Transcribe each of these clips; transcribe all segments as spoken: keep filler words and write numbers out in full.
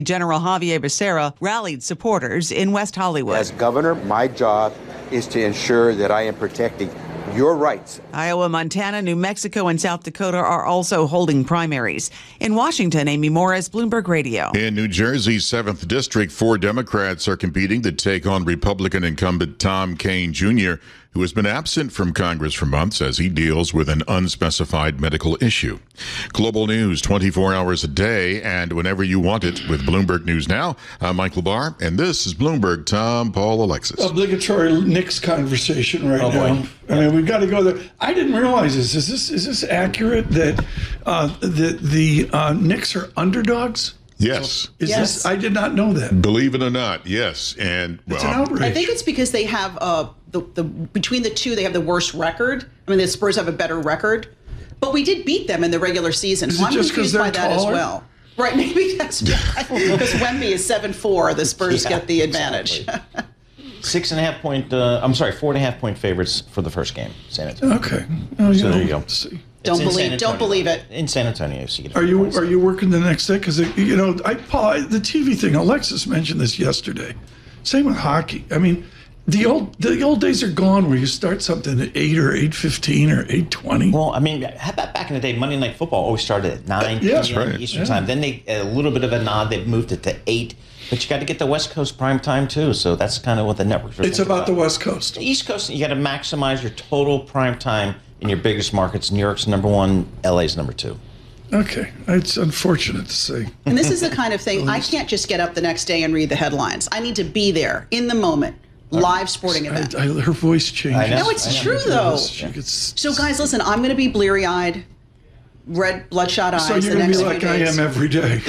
General Javier Becerra rallied supporters in West Hollywood. As governor, my job is to ensure that I am protecting your rights. Iowa, Montana, New Mexico, and South Dakota are also holding primaries. In Washington, Amy Morris, Bloomberg Radio. In New Jersey's seventh District, four Democrats are competing to take on Republican incumbent Tom Kean Junior, who has been absent from Congress for months as he deals with an unspecified medical issue. Global news twenty-four hours a day and whenever you want it with Bloomberg News Now. I'm Mike LaBar, and this is Bloomberg Tom, Paul, Alexis. Obligatory Knicks conversation right oh, now. Boy. I mean, we've got to go there. I didn't realize this. Is this is this accurate that uh, the the uh, Knicks are underdogs? Yes. Is yes. this? I did not know that. Believe it or not, yes. And well, it's an outrage. I think it's because they have uh, the the between the two they have the worst record. I mean, the Spurs have a better record, but we did beat them in the regular season. Is so it I'm just confused they're by that taller? as well. Right? Maybe that's because Wemby is seven four. The Spurs Yeah, get the advantage. Exactly. Six and a half point. Uh, I'm sorry, four and a half point favorites for the first game. San Antonio. Okay. Oh, So know, there you go. let's see. Don't It's in believe- San don't Antonio. believe it. In San Antonio, so you get Are you points. are you working the next day? Because you know, I Paul, I, the T V thing. Alexis mentioned this yesterday. Same with hockey. I mean, the old the old days are gone where you start something at eight or eight fifteen or eight twenty. Well, I mean, how about back in the day? Monday Night Football always started at nine Yeah. p m right. Eastern Yeah. time. Then they a little bit of a nod. They moved it to eight. But you got to get the West Coast prime time too. So that's kind of what the networks are. It's thinking about the West Coast. The East Coast. You got to maximize your total prime time in your biggest markets. New York's number one. L A's number two. Okay, it's unfortunate to say. And this is the kind of thing I can't just get up the next day and read the headlines. I need to be there in the moment, live sporting event. I, I, her voice changed. I know. No, it's I know. true though. She gets, So, guys, listen. I'm going to be bleary-eyed, red, bloodshot eyes so you're the gonna next be few like I days. am every day.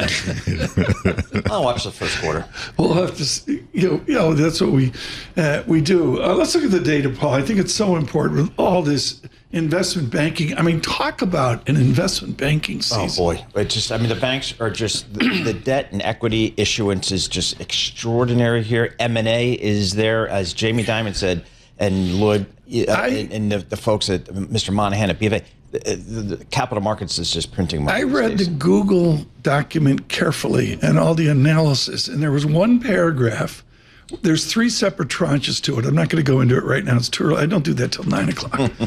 I'll watch the first quarter. We'll have to, see, you know, you know, that's what we uh, we do. Uh, let's look at the data, Paul. I think it's so important with all this investment banking. I mean, talk about an investment banking season. Oh boy, it just I mean the banks are just the, the debt and equity issuance is just extraordinary here. M and A is there, as Jamie Dimon said, and Lloyd uh, I- and, and the, the folks at Mister Monahan at B of A. The, the, the capital markets is just printing money. I these read the days. Google document carefully and all the analysis, and there was one paragraph. There's three separate tranches to it. I'm not going to go into it right now. It's too early. I don't do that till nine o'clock.